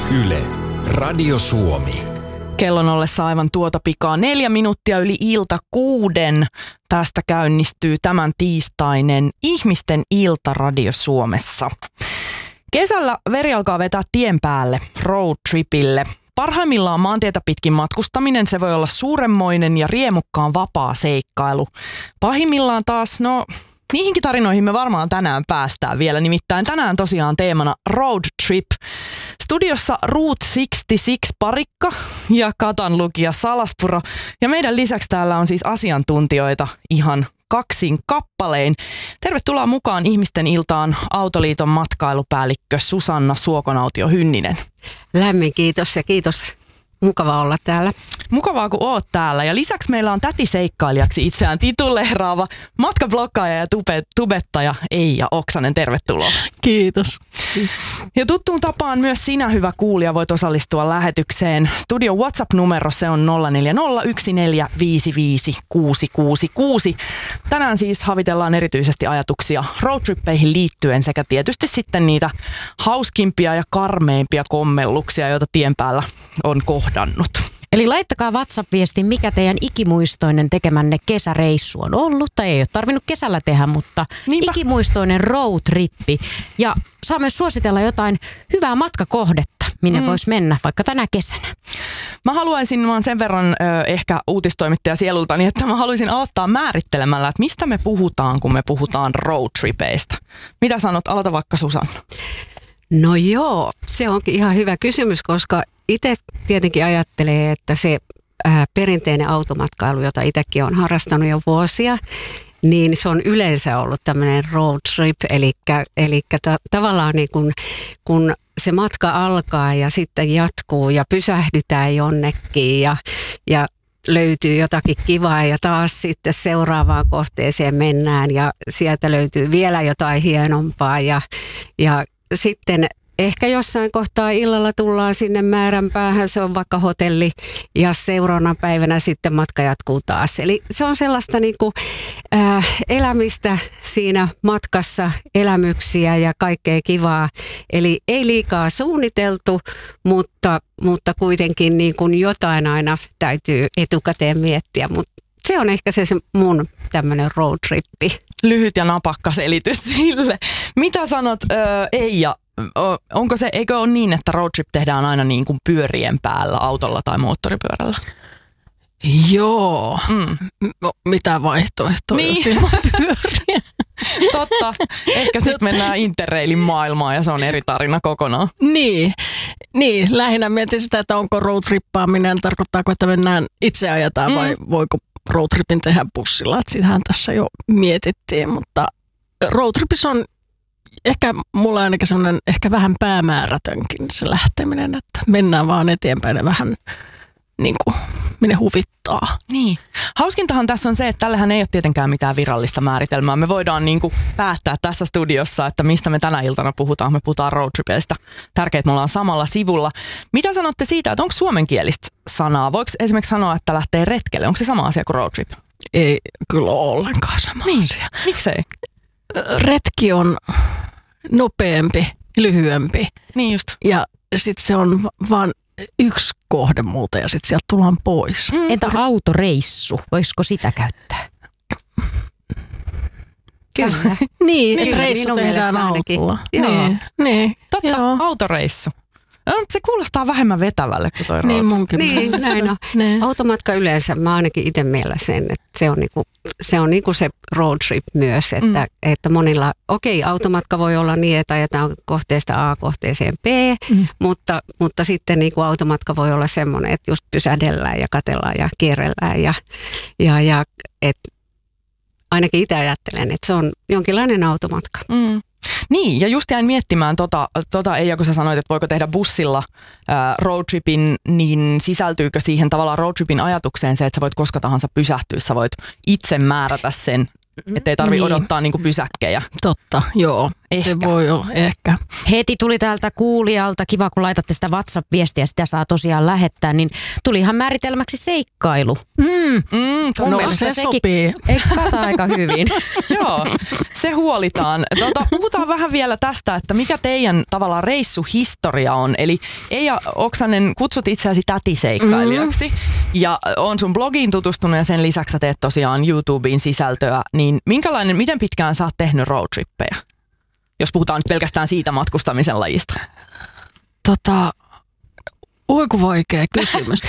Yle, Radio Suomi. Kellon ollessa aivan tuota pikaa 4 minuuttia yli 6. Tästä käynnistyy tämän tiistainen Ihmisten ilta Radio Suomessa. Kesällä veri alkaa vetää tien päälle roadtripille. Parhaimmillaan maantietä pitkin matkustaminen se voi olla suuremmoinen ja riemukkaan vapaa seikkailu. Pahimmillaan taas, niihinkin tarinoihin me varmaan tänään päästään vielä. Nimittäin tänään tosiaan teemana road trip. Studiossa Route 66 Parikka ja Katan lukija Salaspuro. Ja meidän lisäksi täällä on siis asiantuntijoita ihan kaksin kappalein. Tervetuloa mukaan Ihmisten iltaan Autoliiton matkailupäällikkö Susanna Suokonautio-Hynninen. Lämmin kiitos ja kiitos. Mukava olla täällä. Mukavaa, kun oot täällä. Ja lisäksi meillä on tätiseikkailijaksi itseään tituleeraava matkabloggaaja ja tubettaja Eija Oksanen. Tervetuloa. Kiitos. Ja tuttuun tapaan myös sinä, hyvä kuulija, voit osallistua lähetykseen. Studio WhatsApp-numero se on 0401455666. Tänään siis havitellaan erityisesti ajatuksia roadtrippeihin liittyen sekä tietysti sitten niitä hauskimpia ja karmeimpia kommelluksia, joita tien päällä on kohdannut. Eli laittakaa WhatsApp-viesti, mikä teidän ikimuistoinen tekemänne kesäreissu on ollut. Tai ei ole tarvinnut kesällä tehdä, mutta niinpä. Ikimuistoinen roadtrippi. Ja saa myös suositella jotain hyvää matkakohdetta, minne voisi mennä vaikka tänä kesänä. Mä haluaisin vaan sen verran ehkä uutistoimittaja sielultani, että mä haluaisin aloittaa määrittelemällä, että mistä me puhutaan, kun me puhutaan roadtripeistä. Mitä sanot? Aloita vaikka Susanna. No joo, se onkin ihan hyvä kysymys, koska itse tietenkin ajattelee, että se perinteinen automatkailu, jota itsekin olen harrastanut jo vuosia, niin se on yleensä ollut tämmöinen road trip, eli tavallaan niin kun se matka alkaa ja sitten jatkuu ja pysähdytään jonnekin ja löytyy jotakin kivaa ja taas sitten seuraavaan kohteeseen mennään ja sieltä löytyy vielä jotain hienompaa ja sitten ehkä jossain kohtaa illalla tullaan sinne määränpäähän, se on vaikka hotelli ja seuraavana päivänä sitten matka jatkuu taas. Eli se on sellaista elämistä siinä matkassa, elämyksiä ja kaikkea kivaa. Eli ei liikaa suunniteltu, mutta kuitenkin niin kuin jotain aina täytyy etukäteen miettiä, mutta se on ehkä se mun tämmöinen roadtrippi. Lyhyt ja napakka selitys sille. Mitä sanot Eija? Eikö ole niin, että roadtrip tehdään aina niin kuin pyörien päällä, autolla tai moottoripyörällä? Joo. No, mitä vaihtoehtoja niin. pyöriä? Totta. Ehkä sitten mennään Interrailin maailmaan ja se on eri tarina kokonaan. Niin, lähinnä mietin sitä, että onko roadtrippaaminen, tarkoittaako, että mennään itse ajetaan vai voiko roadtripin tehdä bussilla. Sitähän tässä jo mietittiin, mutta roadtripissa on ehkä mulla ainakin semmoinen ehkä vähän päämäärätönkin se lähteminen, että mennään vaan eteenpäin ja vähän niin kuin minne huvittaa. Niin. Hauskintahan tässä on se, että tällähän ei ole tietenkään mitään virallista määritelmää. Me voidaan niin kuin päättää tässä studiossa, että mistä me tänä iltana puhutaan. Me puhutaan roadtripeista. Tärkeää, että me ollaan samalla sivulla. Mitä sanotte siitä, että onko suomenkielistä sanaa? Voiko esimerkiksi sanoa, että lähtee retkelle? Onko se sama asia kuin roadtrip? Ei kyllä ole ollenkaan sama asia. Miksei? Retki on nopeampi, lyhyempi. Niin just. Ja sitten se on vaan yksi kohde muuta ja sitten sieltä tullaan pois. Entä autoreissu? Voisiko sitä käyttää? Kyllä. Niin, reissu tehdään autolla. Niin. Totta, joo. Autoreissu. No, se kuulostaa vähemmän vetävälle kuin toi niin, munkin. Niin, näin on. Automatka yleensä, mä ainakin itse miellä sen, että se on niinku se road trip myös, että monilla, automatka voi olla niin, että ajetaan kohteesta A kohteeseen B, mutta sitten niinku automatka voi olla semmoinen, että just pysähdellään ja katellaan ja kierrellään ja että ainakin itse ajattelen, että se on jonkinlainen automatka. Niin, ja just jäin miettimään Eija, kun sä sanoit, että voiko tehdä bussilla roadtripin, niin sisältyykö siihen tavallaan roadtripin ajatukseen se, että sä voit koska tahansa pysähtyä, sä voit itse määrätä sen, ettei tarvitse odottaa niin kuin pysäkkejä. Totta, joo. Ehkä. Se voi olla, ehkä. Heti tuli täältä kuulijalta, kiva kun laitatte sitä WhatsApp-viestiä, sitä saa tosiaan lähettää, niin tuli ihan määritelmäksi seikkailu. Mun No mielestä se sopii. Eikö kata aika hyvin? Joo, se huolitaan. Puhutaan vähän vielä tästä, että mikä teidän tavallaan reissuhistoria on. Eli Eija Oksanen, kutsut itseäsi tätiseikkailijaksi ja on sun blogiin tutustunut ja sen lisäksi sä teet tosiaan YouTubeen sisältöä. Niin miten pitkään sä oot tehnyt roadtrippejä? Jos puhutaan nyt pelkästään siitä matkustamisen lajista. Oi kun vaikea kysymys.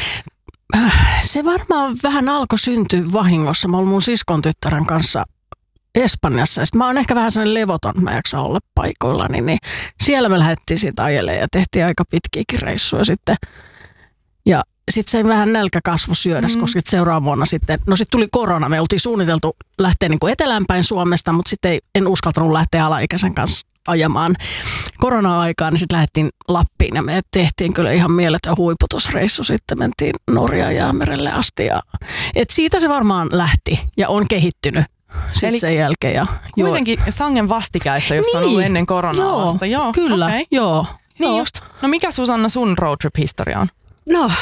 Se varmaan vähän alkoi syntyä vahingossa. Mä olin mun siskon tyttären kanssa Espanjassa. Sitten mä oon ehkä vähän sellainen levoton, mä jaksan olla paikoillani. Niin siellä me lähdettiin siitä ajelemaan ja tehtiin aika pitkiäkin reissuja sitten. Ja sitten se vähän nälkä kasvoi syödäs, koska seuraavana vuonna sitten tuli korona. Me oltiin suunniteltu lähteä niin kuin eteläänpäin Suomesta, mutta sitten en uskaltanut lähteä alaikäisen kanssa ajamaan korona-aikaan, niin sitten lähdettiin Lappiin ja me tehtiin kyllä ihan mieletön huiputusreissu. Sitten mentiin Norjaan Jäämerelle asti. Et siitä se varmaan lähti ja on kehittynyt sitten sen jälkeen. Ja kuitenkin sangen vastikäistä, jos on ollut ennen koronaa vasta. Joo, kyllä, okay. joo. Niin just. No mikä Susanna sun roadtrip-historia on? No,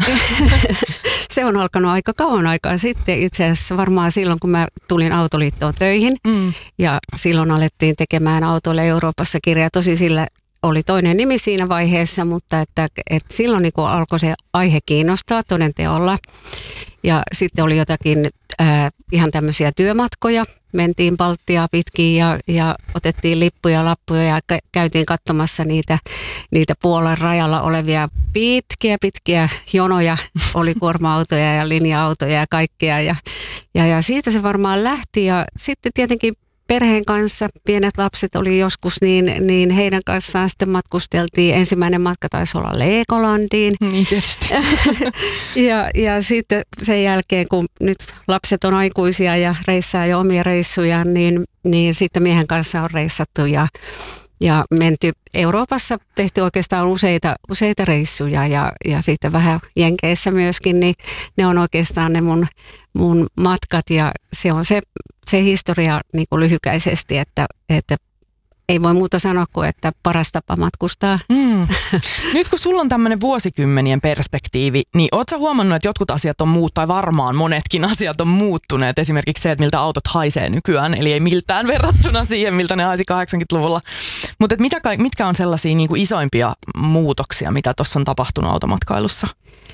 se on alkanut aika kauan aikaa sitten. Itse asiassa varmaan silloin, kun mä tulin Autoliittoon töihin ja silloin alettiin tekemään autoille Euroopassa kirjaa. Tosi sillä oli toinen nimi siinä vaiheessa, mutta että silloin niin kun alkoi se aihe kiinnostaa toden teolla. Ja sitten oli jotakin ihan tämmöisiä työmatkoja. Mentiin Baltiaa pitkin ja otettiin lippuja, lappuja ja käytiin katsomassa niitä Puolan rajalla olevia pitkiä jonoja. Oli kuorma-autoja ja linja-autoja ja kaikkea. Ja siitä se varmaan lähti ja sitten tietenkin perheen kanssa, pienet lapset oli joskus, niin heidän kanssaan sitten matkusteltiin. Ensimmäinen matka taisi olla Legolandiin. Niin tietysti. ja sitten sen jälkeen, kun nyt lapset on aikuisia ja reissaa jo omia reissuja, niin sitten miehen kanssa on reissattu ja menty Euroopassa, tehty oikeastaan useita reissuja ja sitten vähän Jenkeissä myöskin, niin ne on oikeastaan ne mun matkat ja se on se historia niin kuin lyhykäisesti, että ei voi muuta sanoa kuin, että paras tapa matkustaa. Nyt kun sulla on tämmöinen vuosikymmenien perspektiivi, niin ootko sä huomannut, että jotkut asiat on muuttunut, tai varmaan monetkin asiat on muuttuneet. Esimerkiksi se, että miltä autot haisee nykyään, eli ei miltään verrattuna siihen, miltä ne haisi 80-luvulla. Mutta mitkä on sellaisia niin kuin isoimpia muutoksia, mitä tuossa on tapahtunut automatkailussa?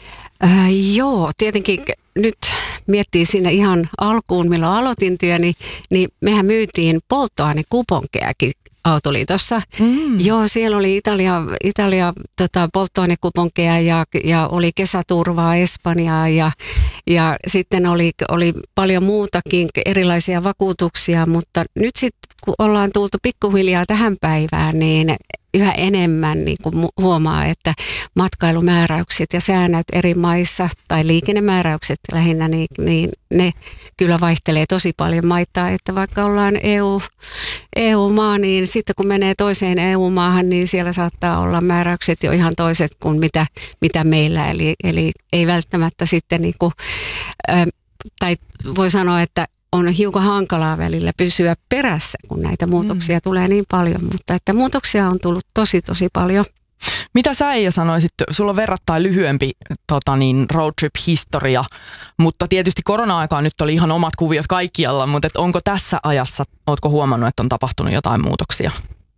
Joo, tietenkin nyt miettii siinä ihan alkuun, milloin aloitin työni, niin mehän myytiin polttoainekuponkejakin Autoliitossa. Joo, siellä oli Italia polttoainekuponkeja ja oli kesäturvaa Espanjaa ja sitten oli paljon muutakin erilaisia vakuutuksia, mutta nyt sitten kun ollaan tultu pikkuhiljaa tähän päivään, niin yhä enemmän niin kuin huomaa, että matkailumääräykset ja säännöt eri maissa tai liikennemääräykset lähinnä, niin ne kyllä vaihtelee tosi paljon maittaa, että vaikka ollaan EU-maa, niin sitten kun menee toiseen EU-maahan, niin siellä saattaa olla määräykset jo ihan toiset kuin mitä meillä, eli ei välttämättä sitten niin kuin, tai voi sanoa, että on hiukan hankalaa välillä pysyä perässä, kun näitä muutoksia tulee niin paljon, mutta että muutoksia on tullut tosi paljon. Mitä sä Eija sanoisit? Sulla on verrattain lyhyempi roadtrip-historia, mutta tietysti korona-aikaan nyt oli ihan omat kuviot kaikkialla, mutta onko tässä ajassa, ootko huomannut, että on tapahtunut jotain muutoksia?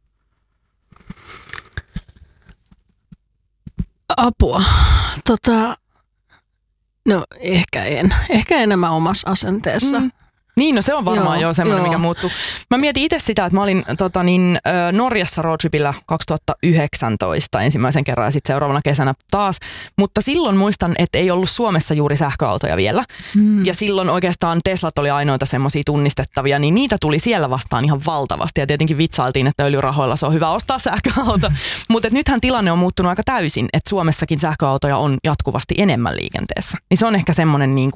Apua. No ehkä en. Ehkä enemmän omassa asenteessa. Niin, no se on varmaan jo semmoinen, mikä muuttuu. Mä mietin itse sitä, että mä olin Norjassa roadtripillä 2019 ensimmäisen kerran ja sitten seuraavana kesänä taas. Mutta silloin muistan, että ei ollut Suomessa juuri sähköautoja vielä. Ja silloin oikeastaan Teslat oli ainoita semmoisia tunnistettavia, niin niitä tuli siellä vastaan ihan valtavasti. Ja tietenkin vitsailtiin, että öljyrahoilla se on hyvä ostaa sähköauto. Mutta nythän tilanne on muuttunut aika täysin, että Suomessakin sähköautoja on jatkuvasti enemmän liikenteessä. Niin se on ehkä semmoinen